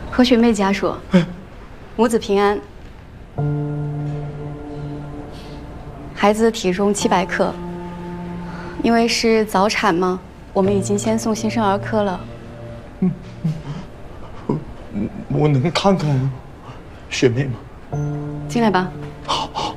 何学妹家属，母子平安。孩子体重700克，因为是早产嘛，我们已经先送新生儿科了。 我能看看学妹吗？ 进来吧。 好。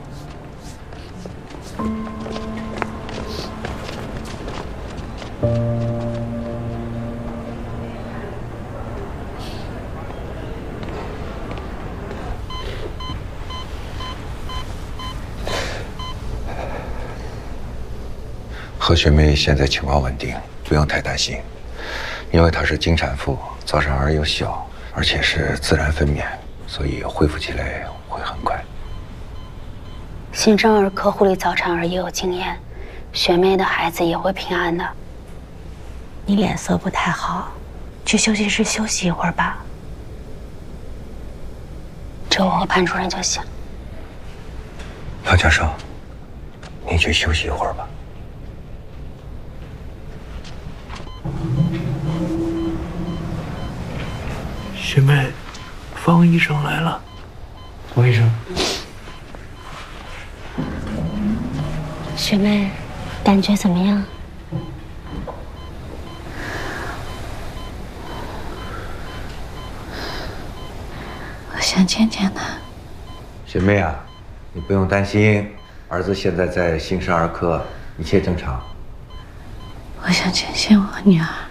何学妹现在情况稳定，不用太担心，因为她是经产妇，早产儿又小，而且是自然分娩，所以恢复起来会很快。 新生儿科护理早产儿也有经验，学妹的孩子也会平安的。你脸色不太好，去休息室休息一会儿吧。只有我和潘主任就行。 老教授，你去休息一会儿吧。 学妹，方医生来了。王医生， 学妹，感觉怎么样？ 我想见见他。 学妹啊，你不用担心，儿子现在在新生儿科，一切正常。 我想见见我女儿。